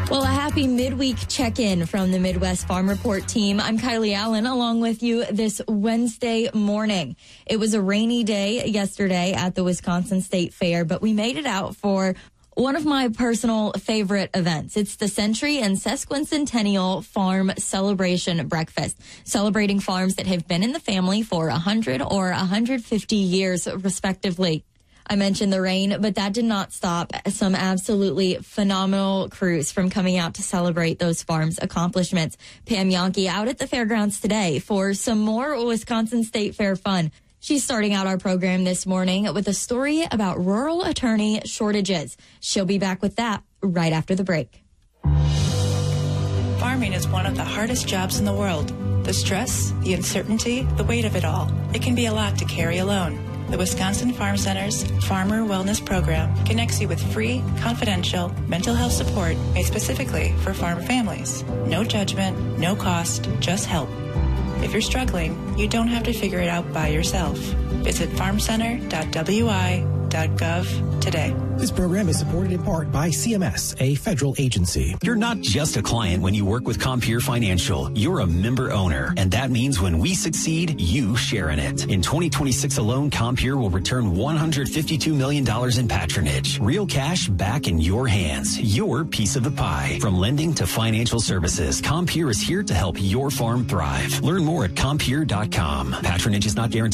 Well, a happy midweek check-in from the Midwest Farm Report team. I'm Kylie Allen along with you this Wednesday morning. It was a rainy day yesterday at the Wisconsin State Fair, but we made it out for one of my personal favorite events. It's the Century and Sesquicentennial Farm Celebration Breakfast, celebrating farms that have been in the family for 100 or 150 years, respectively. I mentioned the rain, but that did not stop some absolutely phenomenal crews from coming out to celebrate those farms' accomplishments. Pam Jahnke out at the fairgrounds today for some more Wisconsin State Fair fun. She's starting out our program this morning with a story about rural attorney shortages. She'll be back with that right after the break. Farming is one of the hardest jobs in the world. The stress, the uncertainty, the weight of it all. It can be a lot to carry alone. The Wisconsin Farm Center's Farmer Wellness Program connects you with free, confidential mental health support made specifically for farm families. No judgment, no cost, just help. If you're struggling, you don't have to figure it out by yourself. Visit farmcenter.wi.gov today. This program is supported in part by CMS, a federal agency. You're not just a client when you work with Compeer Financial. You're a member owner, and that means when we succeed, you share in it. In 2026 alone, Compeer will return $152 million in patronage. Real cash back in your hands. Your piece of the pie. From lending to financial services, Compeer is here to help your farm thrive. Learn more at Compeer.com. Patronage is not guaranteed.